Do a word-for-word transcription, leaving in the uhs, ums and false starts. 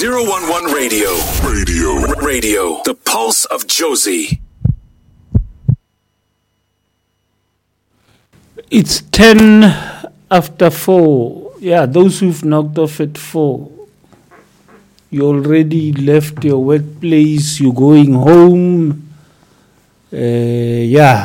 zero one one Radio. Radio. Radio. The Pulse of Jozi. It's ten after four. Yeah, those who've knocked off at four. You already left your workplace. You're going home. Uh, yeah.